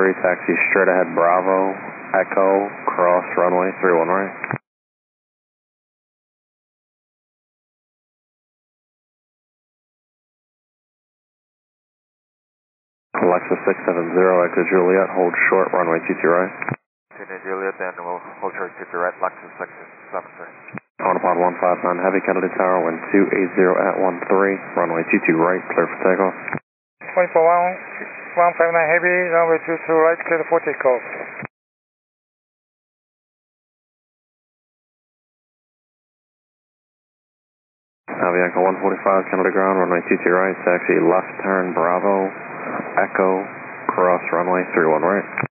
taxi straight ahead Bravo, Echo, cross runway 31 right. Lexus 670, Echo Juliet, hold short, runway 22 right. Juliet, then we'll hold short 22 right, Lexus 673. On 159 Heavy Kennedy Tower, wind 280 at 13, runway 22 right, clear for takeoff. 159 Heavy, runway 22 right, clear for takeoff. Avianca 145, Kennedy ground, runway 22 right, taxi left turn Bravo, Echo, cross runway 31 right.